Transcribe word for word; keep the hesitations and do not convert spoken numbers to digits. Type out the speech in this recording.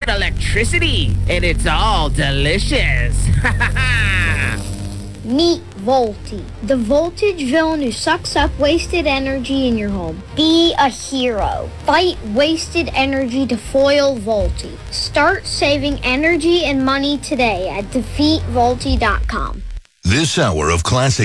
unlimited electricity, and it's all delicious. Meet Volti, the voltage villain who sucks up wasted energy in your home. Be a hero. Fight wasted energy to foil Volti. Start saving energy and money today at defeat volti dot com. This hour of Classic